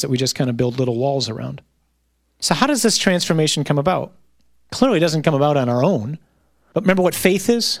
that we just kind of build little walls around. So how does this transformation come about? Clearly it doesn't come about on our own. But remember what faith is?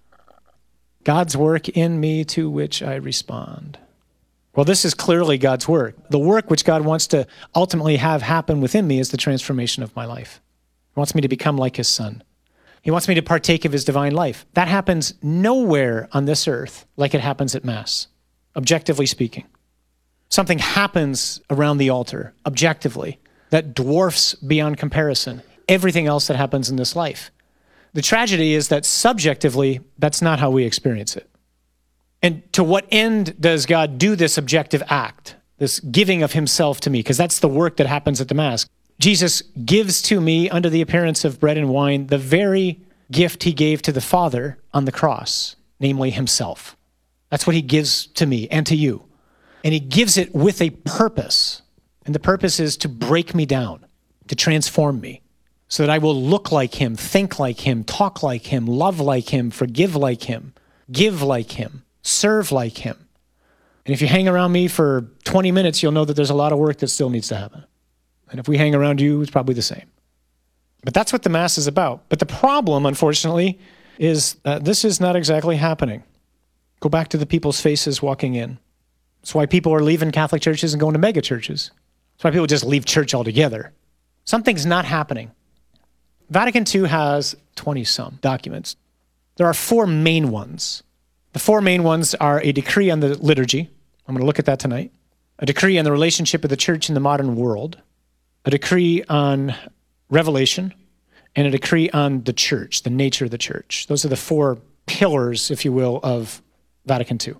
God's work in me to which I respond. Well, this is clearly God's work. The work which God wants to ultimately have happen within me is the transformation of my life. He wants me to become like his son. He wants me to partake of his divine life. That happens nowhere on this earth like it happens at Mass, objectively speaking. Something happens around the altar, objectively, that dwarfs beyond comparison everything else that happens in this life. The tragedy is that subjectively, that's not how we experience it. And to what end does God do this objective act, this giving of himself to me? Because that's the work that happens at the Mass. Jesus gives to me, under the appearance of bread and wine, the very gift he gave to the Father on the cross, namely himself. That's what he gives to me and to you. And he gives it with a purpose. And the purpose is to break me down, to transform me, so that I will look like him, think like him, talk like him, love like him, forgive like him, give like him, serve like him. And if you hang around me for 20 minutes, you'll know that there's a lot of work that still needs to happen. And if we hang around you, it's probably the same. But that's what the Mass is about. But the problem, unfortunately, is this is not exactly happening. Go back to the people's faces walking in. That's why people are leaving Catholic churches and going to mega churches. That's why people just leave church altogether. Something's not happening. Vatican II has 20-some documents. There are 4 main ones. The 4 main ones are a decree on the liturgy. I'm going to look at that tonight. A decree on the relationship of the church in the modern world. A decree on revelation. And a decree on the church, the nature of the church. Those are the 4 pillars, if you will, of Vatican II.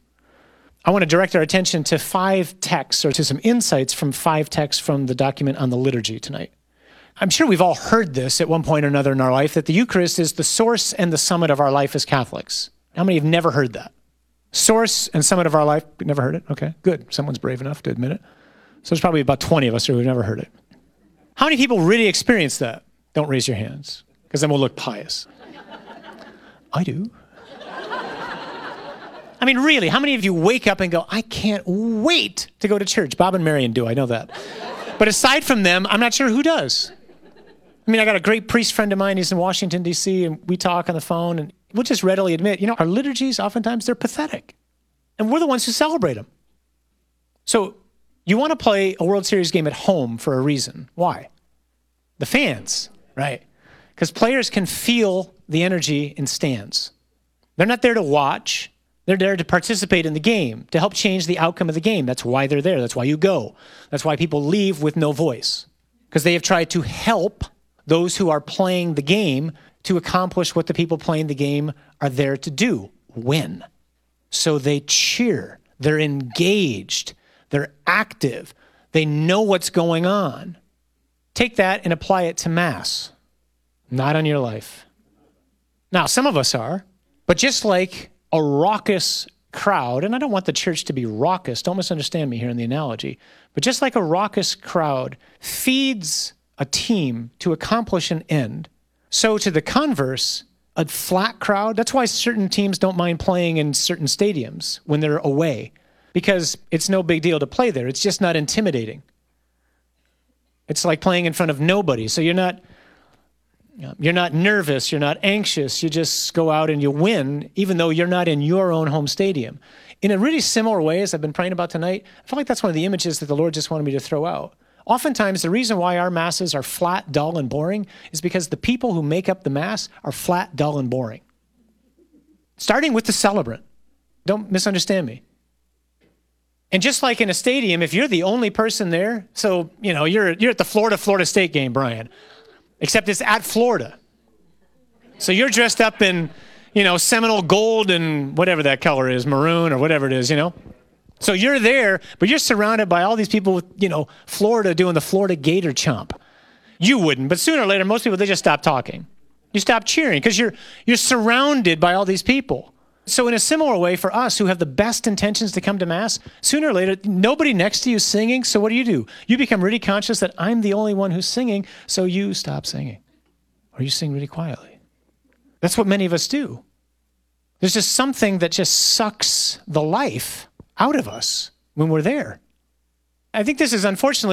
I want to direct our attention to 5 texts, or to some insights from 5 texts from the document on the liturgy tonight. I'm sure we've all heard this at one point or another in our life, that the Eucharist is the source and the summit of our life as Catholics. How many have never heard that? Source and summit of our life, never heard it? Okay, good. Someone's brave enough to admit it. So there's probably about 20 of us who've never heard it. How many people really experience that? Don't raise your hands, because then we'll look pious. I do. I mean, really, how many of you wake up and go, I can't wait to go to church? Bob and Marion do, I know that. But aside from them, I'm not sure who does. I mean, I got a great priest friend of mine, he's in Washington, D.C., and we talk on the phone, and we'll just readily admit, our liturgies, oftentimes, they're pathetic. And we're the ones who celebrate them. So you want to play a World Series game at home for a reason. Why? The fans, right? Because players can feel the energy in stands. They're not there to watch. They're there to participate in the game, to help change the outcome of the game. That's why they're there. That's why you go. That's why people leave with no voice, because they have tried to help those who are playing the game to accomplish what the people playing the game are there to do, win. So they cheer. They're engaged. They're active. They know what's going on. Take that and apply it to Mass. Not on your life. Now, some of us are, but just like a raucous crowd, and I don't want the church to be raucous, don't misunderstand me here in the analogy, but just like a raucous crowd feeds a team to accomplish an end, so to the converse, a flat crowd, that's why certain teams don't mind playing in certain stadiums when they're away, because it's no big deal to play there. It's just not intimidating. It's like playing in front of nobody, so you're not nervous, you're not anxious, you just go out and you win, even though you're not in your own home stadium. In a really similar way, as I've been praying about tonight, I feel like that's one of the images that the Lord just wanted me to throw out. Oftentimes, the reason why our Masses are flat, dull, and boring is because the people who make up the Mass are flat, dull, and boring. Starting with the celebrant. Don't misunderstand me. And just like in a stadium, if you're the only person there, so, you're at the Florida State game, Brian, except it's at Florida. So you're dressed up in, Seminole gold and whatever that color is, maroon or whatever it is, So you're there, but you're surrounded by all these people with, Florida doing the Florida Gator chomp. You wouldn't, but sooner or later, most people, they just stop talking. You stop cheering because you're surrounded by all these people. So in a similar way for us who have the best intentions to come to Mass, sooner or later, nobody next to you is singing, so what do? You become really conscious that I'm the only one who's singing, so you stop singing. Or you sing really quietly. That's what many of us do. There's just something that just sucks the life out of us when we're there. I think this is unfortunately